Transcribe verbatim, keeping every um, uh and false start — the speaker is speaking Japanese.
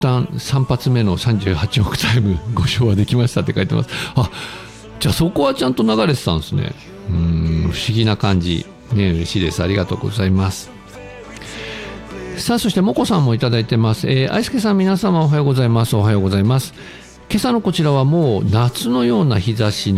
旦さん発目のさんじゅうはちおくタイムご唱和できましたって書いてます。あ、じゃあそこはちゃんと流れてたんですね。うーん、不思議な感じね。嬉しいです。ありがとうございます。さあ、そしてもこさんもいただいてます。えー、愛介さん、皆様おはようございます。おはようございます。今朝のこちらはもう夏のような日差しの